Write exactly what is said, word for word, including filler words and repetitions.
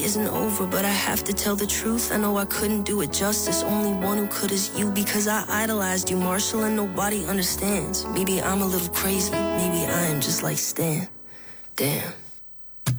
isn't over, but I have to tell the truth. I know I couldn't do it justice. Only one who could is you, because I idolized you, Marshall, and nobody understands. Maybe I'm a little crazy. Maybe I am just like Stan. Damn.